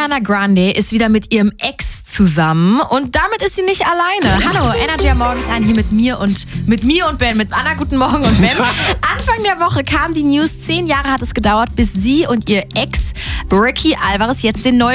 Ariana Grande ist wieder mit ihrem Ex zusammen und damit ist sie nicht alleine. Hallo, Energy am Morgen ist hier mit mir und Ben, mit Anna, guten Morgen und Ben. Anfang der Woche kam die News, 10 Jahre hat es gedauert, bis sie und ihr Ex Ricky Alvarez jetzt den neuen